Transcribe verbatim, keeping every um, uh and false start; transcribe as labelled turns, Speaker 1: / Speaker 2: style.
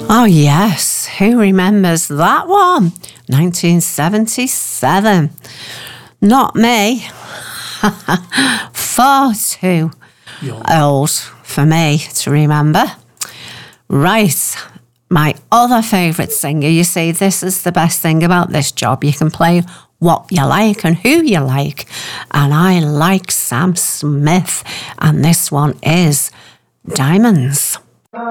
Speaker 1: Oh, yes. Who remembers that one? nineteen seventy-seven. Not me. Far too old for me to remember. Right. My other favourite singer, you see, this is the best thing about this job. You can play what you like and who you like. And I like Sam Smith. And this one is Diamonds.